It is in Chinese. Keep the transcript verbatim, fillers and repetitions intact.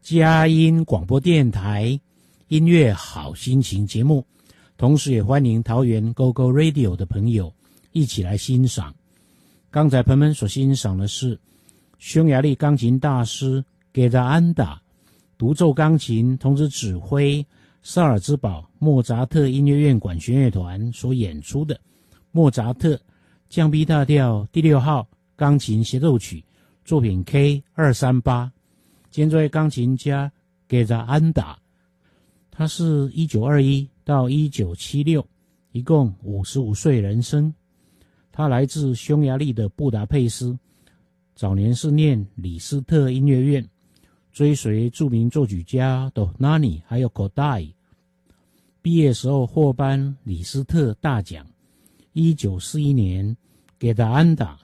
佳音广播电台音乐好心情节目，同时也欢迎桃园 Go Go Radio 的朋友一起来欣赏。刚才朋友们所欣赏的是匈牙利钢琴大师 Géza Anda 独奏钢琴同时指挥萨尔兹堡莫扎特音乐院管弦乐团所演出的莫扎特降 B 大调第六号钢琴协奏曲作品 K 二三八。今天这位钢琴家 Géza Anda， 他是一九二一到一九七六，一共五十五岁人生。他来自匈牙利的布达佩斯，早年是念李斯特音乐院，追随著名作曲家 Dohnányi 还有 Kodály。毕业时候获颁李斯特大奖。一九四一年 Géza Anda